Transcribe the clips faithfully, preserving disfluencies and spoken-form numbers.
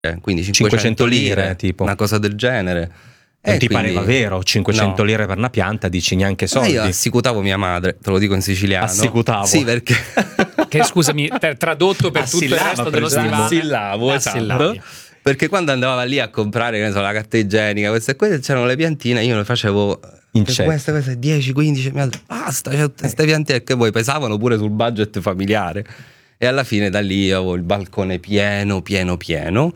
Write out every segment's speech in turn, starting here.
quindi cinquecento lire, tipo una cosa del genere. Non ti quindi... pareva vero? cinquecento no. lire per una pianta, dici neanche soldi. Ma io assicutavo mia madre, te lo dico in siciliano. Assicutavo? Sì, perché... che scusami, per, tradotto per tutto il resto dello stivale. Assillavo, esatto. Perché quando andava lì a comprare, che ne so, la carta igienica, queste e queste, c'erano le piantine, io le facevo... In queste, queste, dieci, quindici, basta, cioè, queste piantine che voi pesavano pure sul budget familiare. E alla fine da lì avevo il balcone pieno, pieno, pieno.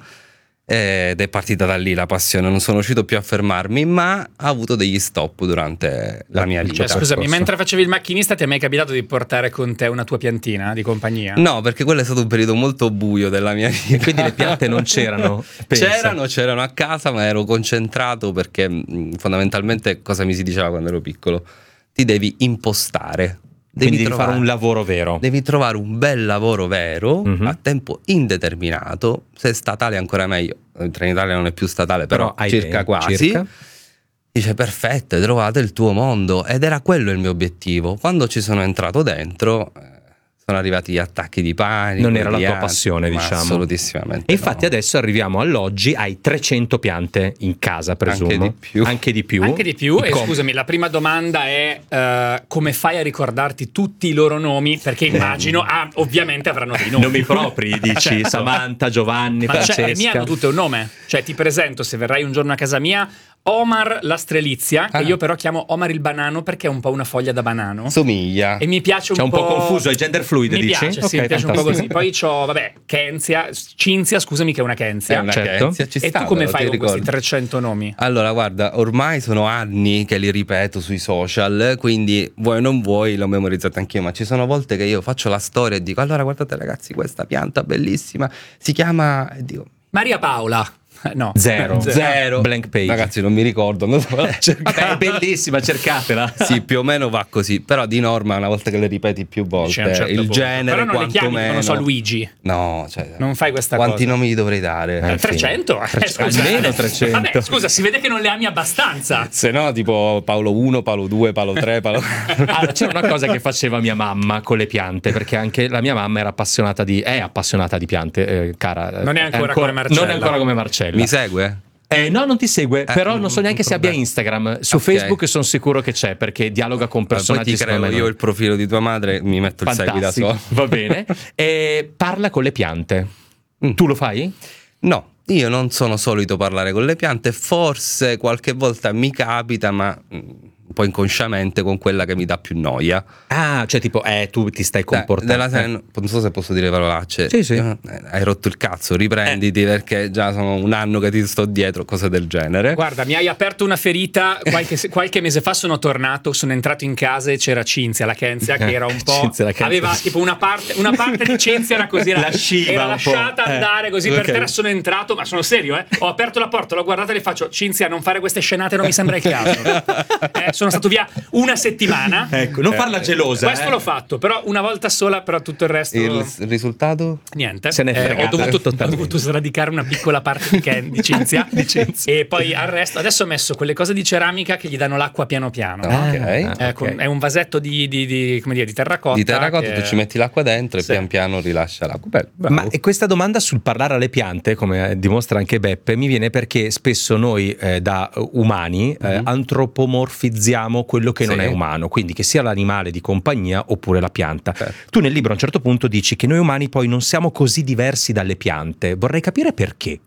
Ed è partita da lì la passione, non sono riuscito più a fermarmi, ma ho avuto degli stop durante la, la mia vita. Cioè, scusami, mentre facevi il macchinista ti è mai capitato di portare con te una tua piantina di compagnia? No, perché quello è stato un periodo molto buio della mia vita. Quindi le piante non c'erano? Pensa. C'erano, c'erano a casa, ma ero concentrato perché fondamentalmente cosa mi si diceva quando ero piccolo? Ti devi impostare. Devi, Quindi trovare, devi fare un lavoro vero. Devi trovare un bel lavoro vero, mm-hmm. a tempo indeterminato. Se è statale ancora meglio. Trenitalia non è più statale, però, però circa te, quasi. Circa. Dice perfetto, hai trovato il tuo mondo. Ed era quello il mio obiettivo. Quando ci sono entrato dentro... sono arrivati gli attacchi di panico. Non era la tua altri, passione, diciamo. Assolutissimamente. E infatti no. adesso arriviamo all'oggi, hai trecento piante in casa, presumo. Anche di più. Anche di più. Anche di più. E Com- scusami, la prima domanda è uh, come fai a ricordarti tutti i loro nomi? Perché immagino, ah, ovviamente avranno dei nomi. Nomi propri, dici certo. Samantha, Giovanni, ma Francesca. Cioè, le mie hanno tutte un nome. Cioè ti presento, se verrai un giorno a casa mia, Omar la strelizia, ah. che io però chiamo Omar il banano perché è un po' una foglia da banano. Somiglia. E mi piace un C'è po'... un po' confuso, è gender fluid, mi dici? Piace, sì, okay, mi piace fantastico. un po' così. Poi c'ho, vabbè, Kenzia, Cinzia, scusami che è una Kenzia. È una certo. Kenzia, ci e sta, tu come però, fai con ricordo. questi trecento nomi? Allora, guarda, ormai sono anni che li ripeto sui social, quindi vuoi o non vuoi l'ho memorizzato anch'io, ma ci sono volte che io faccio la storia e dico allora guardate ragazzi, questa pianta bellissima si chiama... Dico, Maria Paola. No, zero, zero, blank page. Ragazzi, non mi ricordo. Non so, vabbè, è bellissima, cercatela. Sì, più o meno va così. Però di norma, una volta che le ripeti più volte, certo il punto. Genere. Però non le chiami, meno... non so, Luigi. No, cioè, non fai questa quanti cosa. Quanti nomi gli dovrei dare? Eh, trecento? Eh, scusa, almeno trecento. Vabbè, scusa, si vede che non le ami abbastanza. Se no, tipo Paolo uno, Paolo due, Paolo tre, Paolo... Allora, c'era una cosa che faceva mia mamma con le piante, perché anche la mia mamma era appassionata di è appassionata di piante, eh, cara. Non è ancora, è ancora come Marcella. Non è ancora come Marcella. Mi segue? Eh, no, non ti segue, eh, però non so neanche se abbia Instagram. Su okay. Facebook sono sicuro che c'è, perché dialoga con personaggi. Poi ti creo io il profilo di tua madre, mi metto il segui da solo. Va bene. E parla con le piante. Mm. Tu lo fai? No, io non sono solito parlare con le piante, forse qualche volta mi capita, ma un po' inconsciamente con quella che mi dà più noia. Ah, cioè tipo, eh, tu ti stai comportando. Della serie, non so se posso dire parolacce. Sì, sì. Eh, hai rotto il cazzo, riprenditi eh. perché già sono un anno che ti sto dietro, cose del genere. Guarda, mi hai aperto una ferita, qualche, qualche mese fa sono tornato, sono entrato in casa e c'era Cinzia, la Kenzia, che era un po'... aveva tipo una parte, una parte di Cinzia era così, era, Lasciva era lasciata andare così, okay. per terra sono entrato, ma sono serio, eh. Ho aperto la porta, l'ho guardata e le faccio, Cinzia, non fare queste scenate, non mi sembra il caso. eh, sono stato via una settimana. Ecco, non farla gelosa. Questo eh. l'ho fatto, però una volta sola, però tutto il resto... Il risultato? Niente. Se ne è eh, ho, dovuto, ho dovuto sradicare una piccola parte di, Ken, di Cinzia. di Cinzia. E poi al resto, adesso ho messo quelle cose di ceramica che gli danno l'acqua piano piano. Ah, okay. Eh, okay. È un vasetto di, di, di, come dire, di terracotta. Di terracotta, che... tu ci metti l'acqua dentro sì. e pian piano rilascia l'acqua. Beh, ma e questa domanda sul parlare alle piante, come dimostra anche Beppe, mi viene perché spesso noi eh, da umani eh, mm-hmm. antropomorfizziamo quello che sì. non è umano, quindi che sia l'animale di compagnia oppure la pianta. Certo. Tu nel libro a un certo punto dici che noi umani poi non siamo così diversi dalle piante. Vorrei capire perché.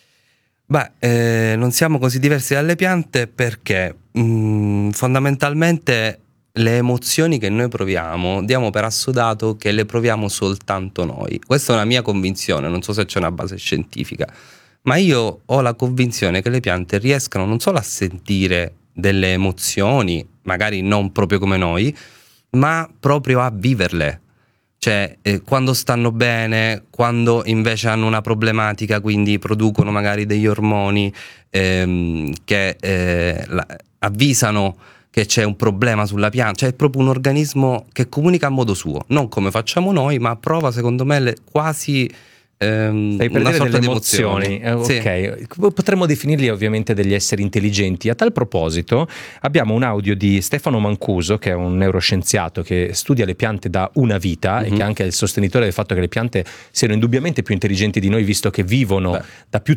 Beh, eh, non siamo così diversi dalle piante perché mh, fondamentalmente le emozioni che noi proviamo diamo per assodato che le proviamo soltanto noi. Questa è una mia convinzione, non so se c'è una base scientifica, ma io ho la convinzione che le piante riescano non solo a sentire delle emozioni, magari non proprio come noi, ma proprio a viverle. Cioè, eh, quando stanno bene, quando invece hanno una problematica, quindi producono magari degli ormoni ehm, che eh, la, avvisano che c'è un problema sulla pianta. Cioè è proprio un organismo che comunica a modo suo, non come facciamo noi, ma prova secondo me le, quasi ehm, per una dire sorta delle di emozioni, emozioni. eh, ok. Sì. Potremmo definirli ovviamente degli esseri intelligenti. A tal proposito abbiamo un audio di Stefano Mancuso, che è un neuroscienziato che studia le piante da una vita, mm-hmm. e che anche è il sostenitore del fatto che le piante siano indubbiamente più intelligenti di noi, visto che vivono Beh. da più